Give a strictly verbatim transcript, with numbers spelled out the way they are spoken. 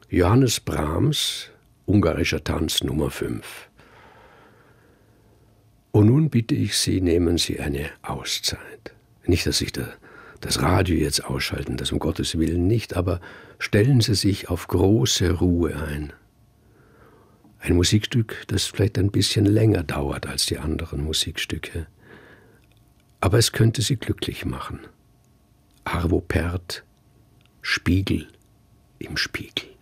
Johannes Brahms, ungarischer Tanz Nummer fünf. Und nun bitte ich Sie, nehmen Sie eine Auszeit. Nicht, dass ich da, das Radio jetzt ausschalten, das um Gottes Willen nicht, aber stellen Sie sich auf große Ruhe ein. Ein Musikstück, das vielleicht ein bisschen länger dauert als die anderen Musikstücke. Aber es könnte Sie glücklich machen. Arvo Pärt, Spiegel im Spiegel.